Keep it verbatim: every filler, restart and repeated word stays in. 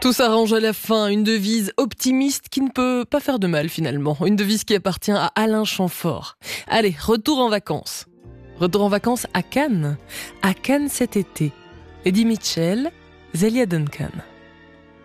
Tout s'arrange à la fin, une devise optimiste qui ne peut pas faire de mal finalement. Une devise qui appartient à Alain Chamfort. Allez, retour en vacances. Retour en vacances à Cannes. À Cannes cet été. Eddie Mitchell, Zélia Duncan.